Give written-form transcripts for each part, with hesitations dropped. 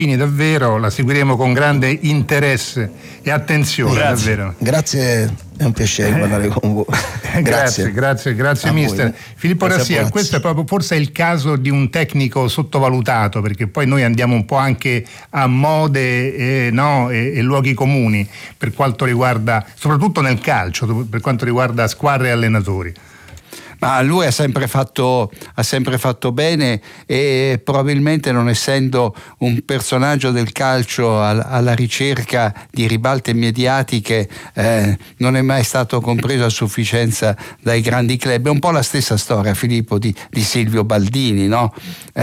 davvero la seguiremo con grande interesse e attenzione. Grazie. Davvero. Grazie, è un piacere parlare con voi. Grazie mister. Filippo Rassia, questo è proprio forse il caso di un tecnico sottovalutato, perché poi noi andiamo un po' anche a mode e luoghi comuni per quanto riguarda, soprattutto nel calcio, per quanto riguarda squadre e allenatori. Ma lui ha sempre fatto bene, e probabilmente, non essendo un personaggio del calcio alla ricerca di ribalte mediatiche, non è mai stato compreso a sufficienza dai grandi club. È un po' la stessa storia, Filippo, di Silvio Baldini, no?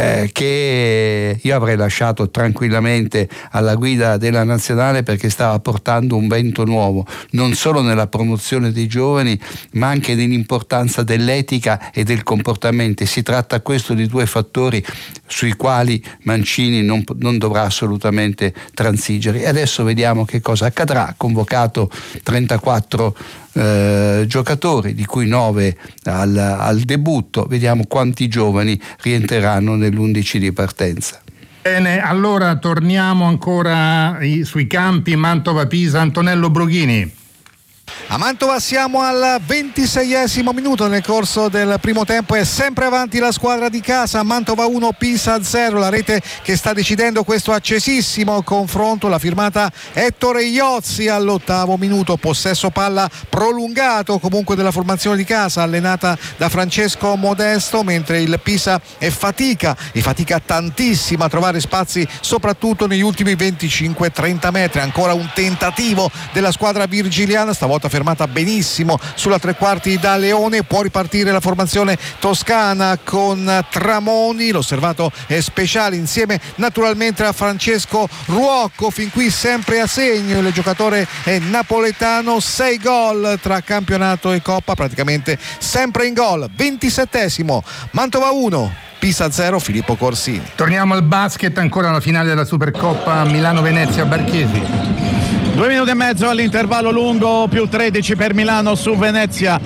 Che io avrei lasciato tranquillamente alla guida della nazionale, perché stava portando un vento nuovo, non solo nella promozione dei giovani, ma anche nell'importanza dell'etica e del comportamento. Si tratta questo di due fattori sui quali Mancini non dovrà assolutamente transigere. E adesso vediamo che cosa accadrà. Ha convocato 34 giocatori, di cui 9 al debutto. Vediamo quanti giovani rientreranno nell'11 di partenza. Bene, allora torniamo ancora sui campi. Mantova-Pisa, Antonello Brughini. A Mantova siamo al 26esimo minuto. Nel corso del primo tempo è sempre avanti la squadra di casa. Mantova 1, Pisa 0. La rete che sta decidendo questo accesissimo confronto, la firmata Ettore Iozzi all'8° minuto. Possesso palla prolungato comunque della formazione di casa, allenata da Francesco Modesto, mentre il Pisa fatica tantissimo a trovare spazi, soprattutto negli ultimi 25-30 metri. Ancora un tentativo della squadra virgiliana, stavolta fermata benissimo sulla tre quarti da Leone. Può ripartire la formazione toscana con Tramoni, l'osservato è speciale, insieme naturalmente a Francesco Ruocco. Fin qui sempre a segno il giocatore è napoletano, 6 gol tra campionato e coppa, praticamente sempre in gol. 27esimo, Mantova 1, Pisa 0, Filippo Corsini. Torniamo al basket, ancora la finale della Supercoppa Milano-Venezia. Barchesi. 2 minuti e mezzo all'intervallo lungo, più 13 per Milano su Venezia,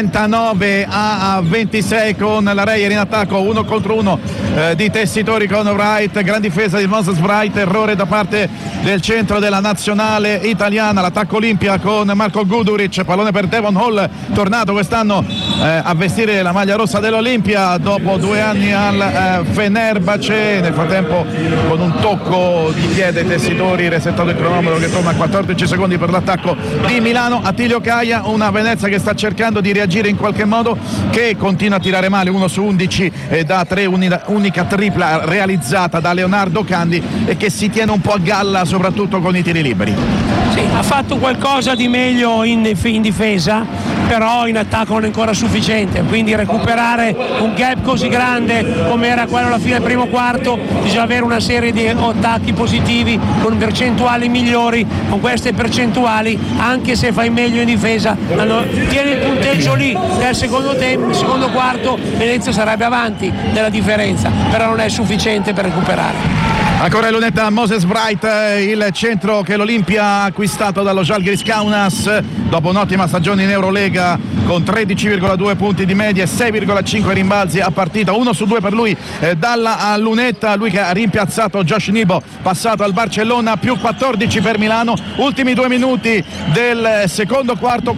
39-26 con la Reyer in attacco, 1 contro 1 di Tessitori con Wright, gran difesa di Moses Wright, errore da parte del centro della nazionale italiana. L'attacco Olimpia con Marco Guduric, pallone per Devon Hall, tornato quest'anno a vestire la maglia rossa dell'Olimpia dopo 2 anni al Fenerbahce. Nel frattempo, con un tocco di piede Tessitori, resettato il cronometro che torna a 14 secondi per l'attacco di Milano. Attilio Caia, una Venezia che sta cercando di reagire in qualche modo, che continua a tirare male, 1 su 11 da 3, unica tripla realizzata da Leonardo Candi, e che si tiene un po' a galla soprattutto con i tiri liberi. Sì, ha fatto qualcosa di meglio in difesa, però in attacco non è ancora sufficiente, quindi recuperare un gap così grande come era quello alla fine del primo quarto, bisogna avere una serie di attacchi positivi con percentuali migliori. Con queste percentuali, anche se fai meglio in difesa, tieni il punteggio lì nel secondo quarto, Venezia sarebbe avanti della differenza, però non è sufficiente per recuperare. Ancora in lunetta Moses Wright, il centro che l'Olimpia ha acquistato dallo Žalgiris Kaunas dopo un'ottima stagione in Eurolega, con 13,2 punti di media e 6,5 rimbalzi a partita, 1 su 2 per lui dalla lunetta. Lui che ha rimpiazzato Josh Nibo, passato al Barcellona, più 14 per Milano. Ultimi 2 minuti del secondo quarto,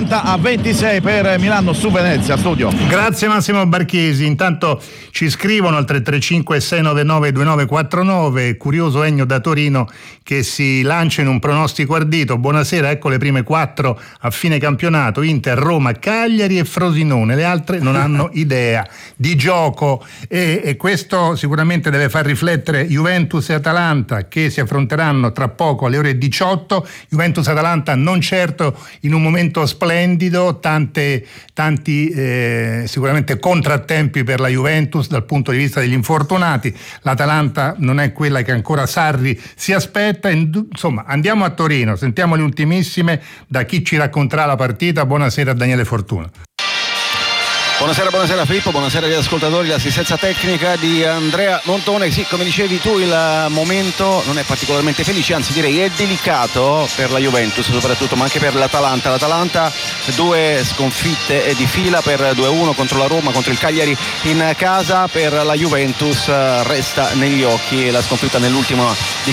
40-26 per Milano su Venezia. Studio. Grazie Massimo Barchesi. Intanto ci scrivono al 335 699 2949. Curioso Ennio da Torino che si lancia in un pronostico ardito. Buonasera, ecco le prime 4 a fine campionato: Inter, Roma, Cagliari e Frosinone. Le altre non hanno idea di gioco, e questo sicuramente deve far riflettere Juventus e Atalanta, che si affronteranno tra poco alle ore 18. Juventus-Atalanta non certo in un momento splendido, tanti sicuramente contrattempi per la Juventus dal punto di vista degli infortunati. L'Atalanta non è quella che ancora Sarri si aspetta. Insomma, andiamo a Torino, sentiamo le ultimissime da chi ci racconterà la partita. Buonasera a Daniele Fortuna. Buonasera Filippo, buonasera agli ascoltatori. L'assistenza tecnica di Andrea Montone. Sì, come dicevi tu, il momento non è particolarmente felice, anzi direi è delicato per la Juventus soprattutto, ma anche per l'Atalanta. L'Atalanta 2 sconfitte di fila, per 2-1 contro la Roma, contro il Cagliari in casa. Per la Juventus resta negli occhi la sconfitta nell'ultima di